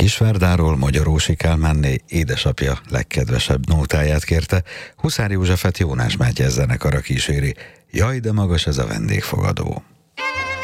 Kisvárdáról Magyarósi Kálmánné édesapja legkedvesebb nótáját kérte, Huszár Józsefet Jónás Mátyás zenekara kíséri. Jaj, de magas ez a vendégfogadó!